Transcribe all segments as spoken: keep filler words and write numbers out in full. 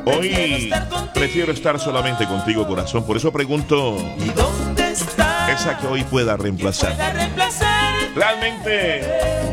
Hoy prefiero estar solamente contigo, corazón. Por eso pregunto, ¿Y dónde está? esa que hoy pueda reemplazar. Pueda reemplazar. Realmente,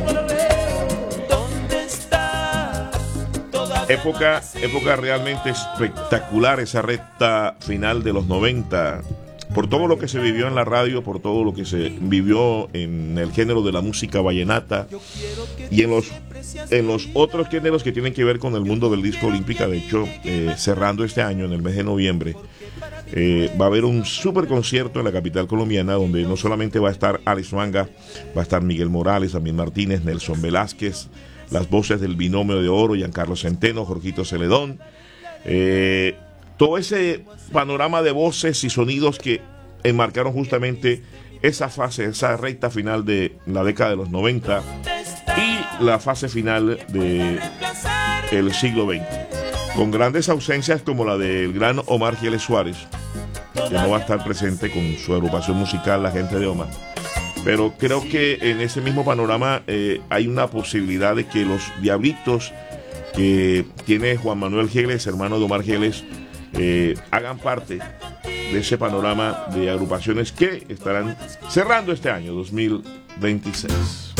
¿Dónde está? Todavía época, no época realmente espectacular, esa recta final de los noventa. Por todo lo que se vivió en la radio, por todo lo que se vivió en el género de la música vallenata y en los, en los otros géneros que tienen que ver con el mundo del disco olímpica. De hecho, eh, cerrando este año, en el mes de noviembre, eh, va a haber un super concierto en la capital colombiana, donde no solamente va a estar Alex Manga, va a estar Miguel Morales, Amín Martínez, Nelson Velázquez, las voces del Binomio de Oro, Giancarlo Centeno, Jorgito Celedón, eh, todo ese panorama de voces y sonidos que enmarcaron justamente esa fase, esa recta final de la década de los noventa y la fase final del siglo veinte, con grandes ausencias como la del gran Omar Geles Suárez, que no va a estar presente con su agrupación musical La Gente de Omar. Pero creo que en ese mismo panorama eh, hay una posibilidad de que los Diablitos que tiene Juan Manuel Geles, hermano de Omar Geles, Eh, hagan parte de ese panorama de agrupaciones que estarán cerrando este año dos mil veintiséis.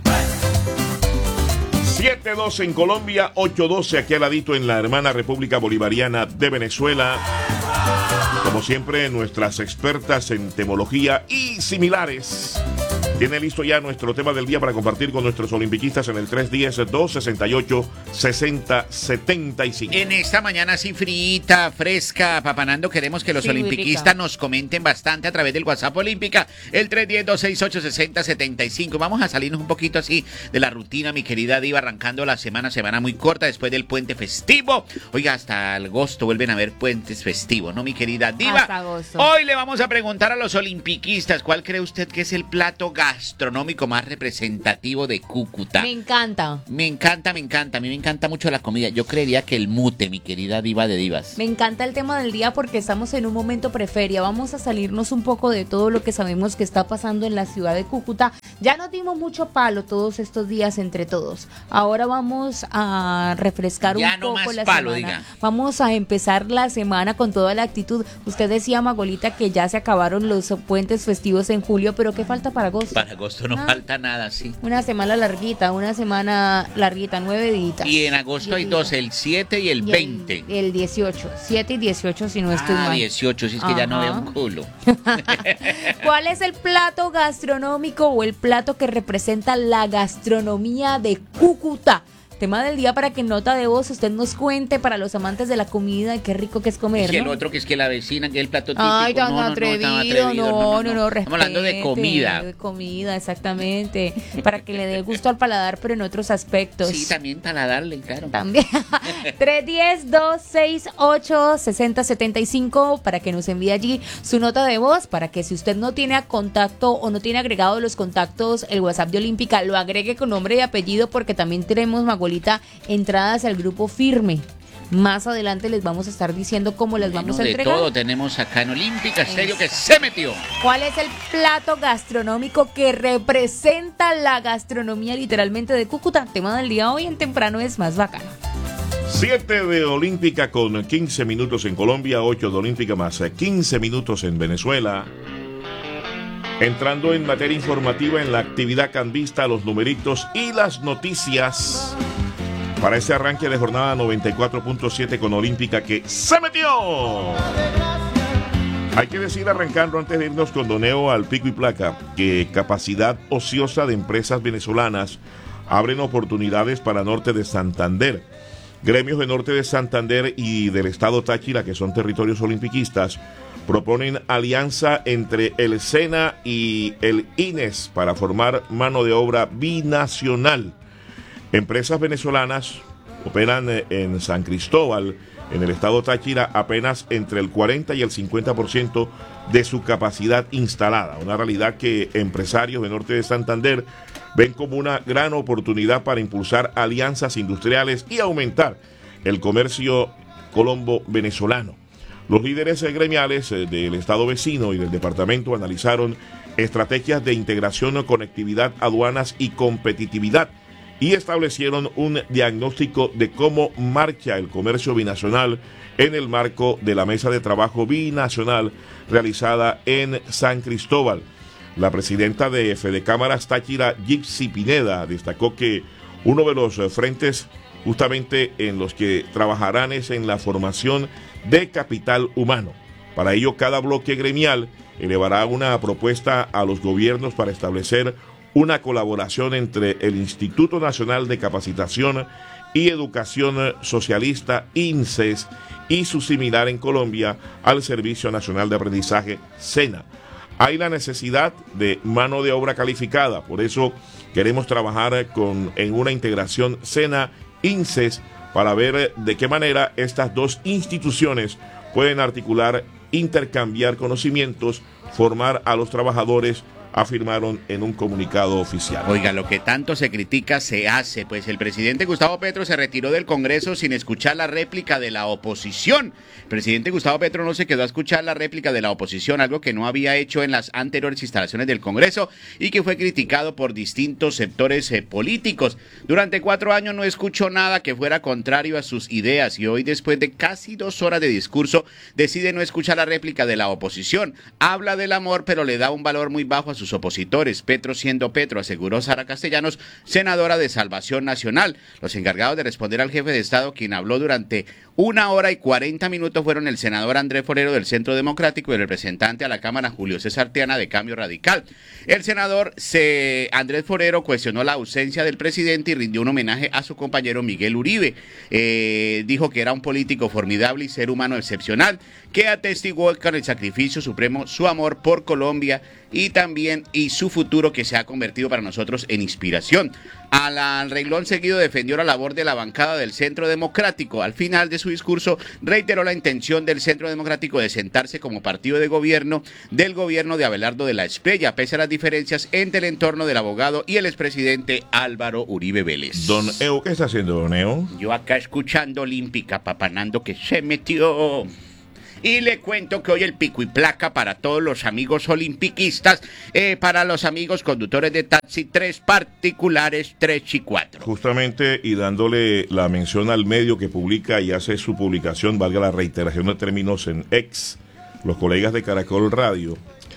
siete doce en Colombia, ocho doce aquí al ladito en la hermana República Bolivariana de Venezuela. Como siempre, nuestras expertas en temología y similares tiene listo ya nuestro tema del día para compartir con nuestros olimpiquistas en el tres uno cero, dos seis ocho, seis cero siete cinco. En esta mañana así frita, fresca, papanando, queremos que los Sí, olimpiquistas nos comenten bastante a través del WhatsApp Olímpica, el tres uno cero, dos seis ocho, seis cero siete cinco. Vamos a salirnos un poquito así de la rutina, mi querida Diva, arrancando la semana, semana muy corta después del puente festivo. Oiga, hasta agosto vuelven a haber puentes festivos, ¿no, mi querida Diva? Hasta agosto. Hoy le vamos a preguntar a los olimpiquistas, ¿cuál cree usted que es el plato gastronómico más representativo de Cúcuta? Me encanta. Me encanta, me encanta. A mí me encanta mucho la comida. Yo creería que el mute, mi querida Diva de Divas. Me encanta el tema del día porque estamos en un momento preferia. Vamos a salirnos un poco de todo lo que sabemos que está pasando en la ciudad de Cúcuta. Ya nos dimos mucho palo todos estos días entre todos. Ahora vamos a refrescar Ya un no poco más la palo, semana. diga. Vamos a empezar la semana con toda la actitud. Usted decía, Magolita, que ya se acabaron los puentes festivos en julio, pero ¿qué falta para agosto? Para agosto no Ah. falta nada, sí. Una semana larguita, una semana larguita, nueve días. Y en agosto hay dos, el siete y el Y veinte. El, el dieciocho, siete y dieciocho si no estoy Ah, mal. dieciocho, si es que ya no veo Ajá. un culo. ¿Cuál es el plato gastronómico o el plato que representa la gastronomía de Cúcuta? Tema del día para que en nota de voz usted nos cuente para los amantes de la comida y qué rico que es comer, Y el ¿no? otro que es que la vecina, que es el plato típico. Ay, tan no, no, no, tan atrevido, atrevido, no, no, no, Estamos hablando de respete, comida. De comida, exactamente. Para que le dé gusto al paladar, pero en otros aspectos. Sí, también taladarle, claro. También. tres uno cero, dos seis ocho, seis cero siete cinco para que nos envíe allí su nota de voz, para que si usted no tiene a contacto o no tiene agregado los contactos, el WhatsApp de Olímpica, lo agregue con nombre y apellido, porque también tenemos, Magolita, entradas al grupo Firme. Más adelante les vamos a estar diciendo cómo las Bueno, vamos a de entregar. todo tenemos acá en Olímpica Estéreo que se metió. ¿Cuál es el plato gastronómico que representa la gastronomía literalmente de Cúcuta? Tema del día hoy en Temprano es Más Bacano. siete de Olímpica con quince minutos en Colombia, ocho de Olímpica más quince minutos en Venezuela. Entrando en materia informativa en la actividad cambista, los numeritos y las noticias para ese arranque de jornada noventa y cuatro punto siete con Olímpica que se metió. Hay que decir, arrancando antes de irnos con doneo al pico y placa, que capacidad ociosa de empresas venezolanas abren oportunidades para Norte de Santander. Gremios de Norte de Santander y del estado Táchira, que son territorios olimpiquistas, proponen alianza entre el SENA y el INES para formar mano de obra binacional. Empresas venezolanas operan en San Cristóbal, en el estado Táchira, apenas entre el cuarenta y el cincuenta por ciento de su capacidad instalada. Una realidad que empresarios de Norte de Santander ven como una gran oportunidad para impulsar alianzas industriales y aumentar el comercio colombo-venezolano. Los líderes gremiales del estado vecino y del departamento analizaron estrategias de integración, conectividad, aduanas y competitividad y establecieron un diagnóstico de cómo marcha el comercio binacional en el marco de la mesa de trabajo binacional realizada en San Cristóbal. La presidenta de Fedecámaras, Táchira Gypsy Pineda, destacó que uno de los frentes justamente en los que trabajarán es en la formación de capital humano. Para ello, cada bloque gremial elevará una propuesta a los gobiernos para establecer una colaboración entre el Instituto Nacional de Capacitación y Educación Socialista, INSES, y su similar en Colombia al Servicio Nacional de Aprendizaje, SENA. Hay la necesidad de mano de obra calificada, por eso queremos trabajar con, en una integración SENA-INSES para ver de qué manera estas dos instituciones pueden articular, intercambiar conocimientos, formar a los trabajadores, afirmaron en un comunicado oficial. Oiga, lo que tanto se critica se hace, pues el presidente Gustavo Petro se retiró del Congreso sin escuchar la réplica de la oposición. El presidente Gustavo Petro no se quedó a escuchar la réplica de la oposición, algo que no había hecho en las anteriores instalaciones del Congreso y que fue criticado por distintos sectores eh, políticos. Durante cuatro años no escuchó nada que fuera contrario a sus ideas y hoy, después de casi dos horas de discurso, decide no escuchar la réplica de la oposición. Habla del amor, pero le da un valor muy bajo a sus opositores. Petro siendo Petro, aseguró Sara Castellanos, senadora de Salvación Nacional. Los encargados de responder al jefe de Estado, quien habló durante una hora y cuarenta minutos, fueron el senador Andrés Forero del Centro Democrático y el representante a la Cámara Julio César Tiana de Cambio Radical. El senador se, Andrés Forero cuestionó la ausencia del presidente y rindió un homenaje a su compañero Miguel Uribe. Eh, dijo que era un político formidable y ser humano excepcional, que atestiguó con el sacrificio supremo su amor por Colombia y también y su futuro, que se ha convertido para nosotros en inspiración. Al renglón seguido defendió la labor de la bancada del Centro Democrático. Al final de su discurso reiteró la intención del Centro Democrático de sentarse como partido de gobierno del gobierno de Abelardo de la Espriella, pese a las diferencias entre el entorno del abogado y el expresidente Álvaro Uribe Vélez. Don Eo, ¿qué está haciendo, Don Eo? Yo acá escuchando Olímpica, papanando que se metió. Y le cuento que hoy el pico y placa para todos los amigos olimpiquistas, eh, para los amigos conductores de taxi, tres particulares, tres y cuatro. Justamente, y dándole la mención al medio que publica y hace su publicación, valga la reiteración de términos en X, los colegas de Caracol Radio,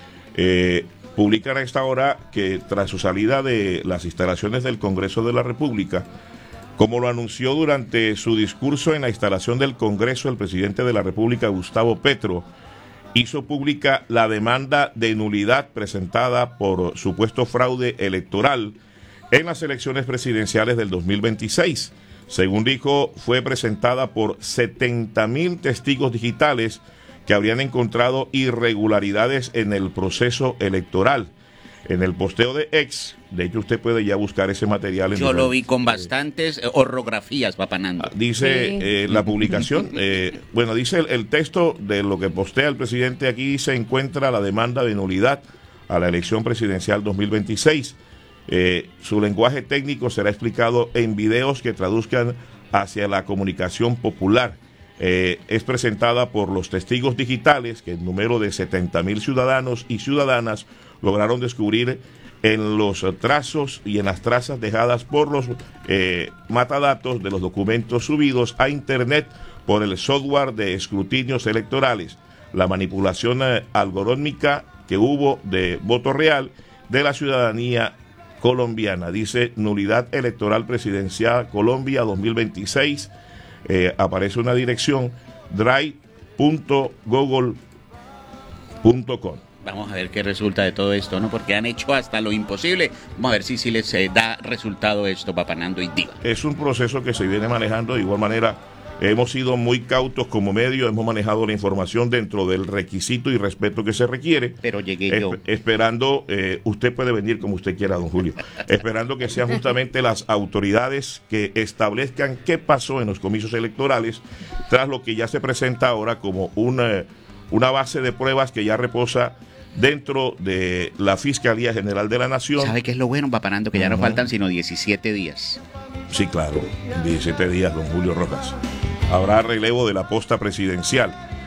eh, publican a esta hora que tras su salida de las instalaciones del Congreso de la República, como lo anunció durante su discurso en la instalación del Congreso, el presidente de la República, Gustavo Petro, hizo pública la demanda de nulidad presentada por supuesto fraude electoral en las elecciones presidenciales del dos mil veintiséis. Según dijo, fue presentada por setenta mil testigos digitales que habrían encontrado irregularidades en el proceso electoral. En el posteo de X, de hecho usted puede ya buscar ese material. En Yo lo vi con bastantes eh, orografías, papanando. Dice Sí. eh, la publicación, eh, bueno, dice el, el texto de lo que postea el presidente. Aquí se encuentra la demanda de nulidad a la elección presidencial dos mil veintiséis. Eh, su lenguaje técnico será explicado en videos que traduzcan hacia la comunicación popular. Eh, es presentada por los testigos digitales, que el número de setenta mil ciudadanos y ciudadanas lograron descubrir en los trazos y en las trazas dejadas por los eh, metadatos de los documentos subidos a Internet por el software de escrutinios electorales, la manipulación eh, algorítmica que hubo de voto real de la ciudadanía colombiana. Dice nulidad electoral presidencial Colombia dos mil veintiséis. Eh, aparece una dirección drive punto google punto com. Vamos a ver qué resulta de todo esto, ¿no? Porque han hecho hasta lo imposible. Vamos a ver si, si les eh, da resultado esto, papanando y diva. Es un proceso que se viene manejando de igual manera. Hemos sido muy cautos como medio, hemos manejado la información dentro del requisito y respeto que se requiere. Pero llegué yo. Esp- esperando, eh, usted puede venir como usted quiera, don Julio, esperando que sean justamente las autoridades que establezcan qué pasó en los comicios electorales, tras lo que ya se presenta ahora como una, una base de pruebas que ya reposa dentro de la Fiscalía General de la Nación. ¿Sabe qué es lo bueno, papanando? Que ya no Ujú. faltan sino diecisiete días. Sí, claro, diecisiete días, don Julio Rojas. Habrá relevo de la posta presidencial.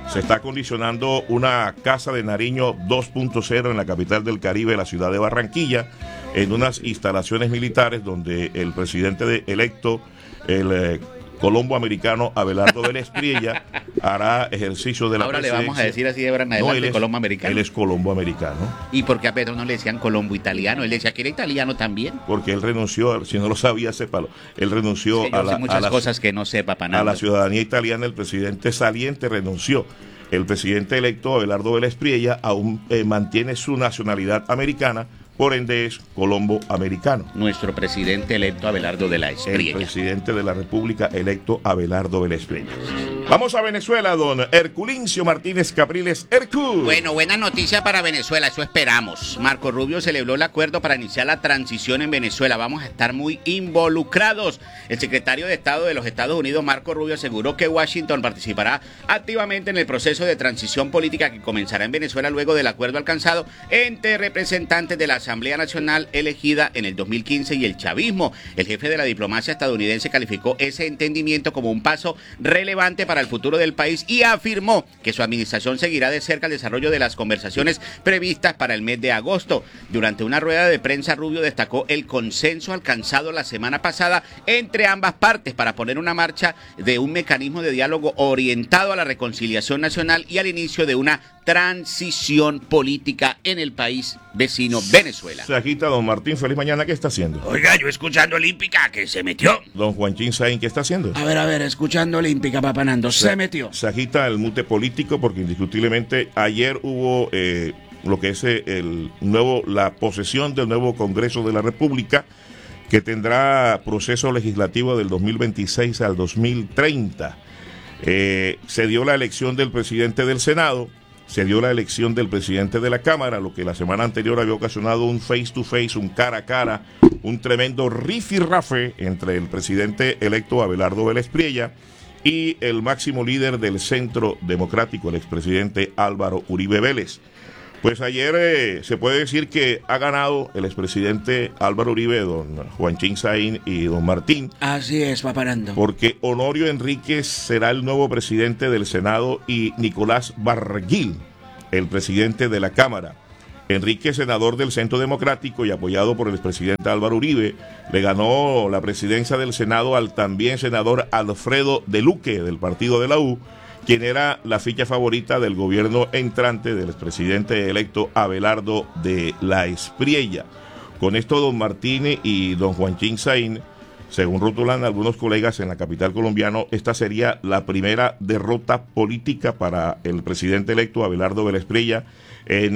se está condicionando una Casa de Nariño dos punto cero en la capital del Caribe, la ciudad de Barranquilla, en unas instalaciones militares donde el presidente de, electo, el eh, colombo americano Abelardo Vélez Priella, hará ejercicio de la Ahora presidencia. le vamos a decir así de ahora en No, adelante, él es- colombo americano. Él es colombo americano, ¿Y por qué a Pedro no le decían colombo italiano? Él decía que era italiano también. porque él renunció, si no lo sabía, sépalo, él renunció Sí, yo a, sé la, muchas a la- cosas que no sepa, a Panando. la ciudadanía italiana. El presidente saliente renunció. El presidente electo Abelardo Vélez Priella aún eh, mantiene su nacionalidad americana, por ende es colombo americano. Nuestro presidente electo Abelardo de la El Espriella. presidente de la República electo Abelardo Vélez Priella. Vamos a Venezuela, don Herculincio Martínez Capriles Hercul. Bueno, buena noticia para Venezuela, eso esperamos. Marco Rubio celebró el acuerdo para iniciar la transición en Venezuela. Vamos a estar muy involucrados. El secretario de Estado de los Estados Unidos, Marco Rubio, aseguró que Washington participará activamente en el proceso de transición política que comenzará en Venezuela luego del acuerdo alcanzado entre representantes de la Asamblea Nacional elegida en el dos mil quince y el chavismo. El jefe de la diplomacia estadounidense calificó ese entendimiento como un paso relevante para el futuro del país y afirmó que su administración seguirá de cerca el desarrollo de las conversaciones previstas para el mes de agosto. Durante una rueda de prensa, Rubio destacó el consenso alcanzado la semana pasada entre ambas partes para poner una marcha de un mecanismo de diálogo orientado a la reconciliación nacional y al inicio de una transición política en el país vecino Venezuela. Se agita don Martín, feliz mañana, ¿qué está haciendo? Oiga, yo escuchando Olímpica que se metió. Don Juanchín Saín, ¿qué está haciendo? A ver, a ver, escuchando Olímpica, Papanando, se metió. Se agita el mute político porque indiscutiblemente ayer hubo eh, lo que es eh, el nuevo, la posesión del nuevo Congreso de la República, que tendrá proceso legislativo del dos mil veintiséis al dos mil treinta. Eh, se dio la elección del presidente del Senado, se dio la elección del presidente de la Cámara, lo que la semana anterior había ocasionado un face to face, un cara a cara, un tremendo rifirrafe entre el presidente electo Abelardo Vélez Priella y el máximo líder del Centro Democrático, el expresidente Álvaro Uribe Vélez. Pues ayer eh, se puede decir que ha ganado el expresidente Álvaro Uribe, don Juanchín Saín y don Martín, Así es, Papanando. porque Honorio Enríquez será el nuevo presidente del Senado y Nicolás Barguil, el presidente de la Cámara. Enrique, senador del Centro Democrático y apoyado por el expresidente Álvaro Uribe, le ganó la presidencia del Senado al también senador Alfredo de Luque, del partido de la U, quien era la ficha favorita del gobierno entrante del expresidente electo Abelardo de la Espriella. Con esto, don Martín y don Juanchín Saín, según rotulan algunos colegas en la capital colombiana, esta sería la primera derrota política para el presidente electo Abelardo de la Espriella en